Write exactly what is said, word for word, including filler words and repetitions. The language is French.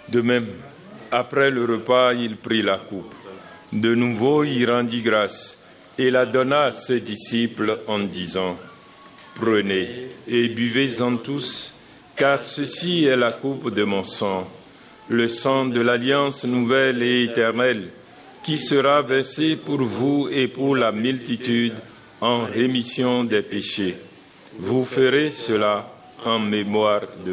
De même, après le repas, il prit la coupe. De nouveau, il rendit grâce et la donna à ses disciples en disant : « Prenez et buvez-en tous, car ceci est la coupe de mon sang, le sang de l'alliance nouvelle et éternelle, qui sera versé pour vous et pour la multitude en rémission des péchés. Vous ferez cela en mémoire de moi. »